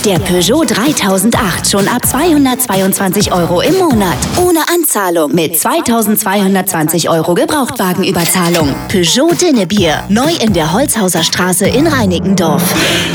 Der Peugeot 3008 schon ab 222 € im Monat. Ohne Anzahlung mit 2220 € Gebrauchtwagenüberzahlung. Peugeot Dinnebier. Neu in der Holzhauser Straße in Reinickendorf.